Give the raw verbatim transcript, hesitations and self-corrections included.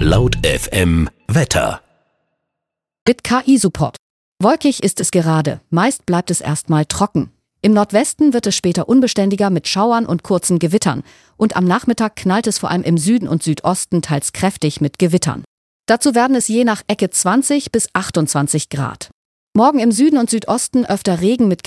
Laut F M Wetter. Mit K I-Support. Wolkig ist es gerade, meist bleibt es erstmal trocken. Im Nordwesten wird es später unbeständiger mit Schauern und kurzen Gewittern. Und am Nachmittag knallt es vor allem im Süden und Südosten teils kräftig mit Gewittern. Dazu werden es je nach Ecke zwanzig bis achtundzwanzig Grad. Morgen im Süden und Südosten öfter Regen mit